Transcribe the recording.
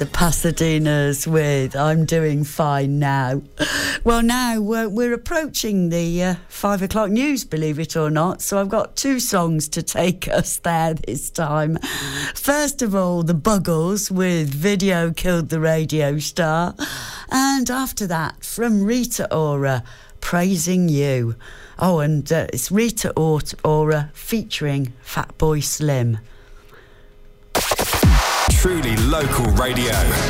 the Pasadenas with I'm Doing Fine Now. Well, now we're approaching the 5 o'clock news, believe it or not, so I've got two songs to take us there this time. First of all, the Buggles with Video Killed the Radio Star, and after that, from Rita Ora, Praising You. Oh, and it's Rita Ora featuring Fatboy Slim. Truly local radio.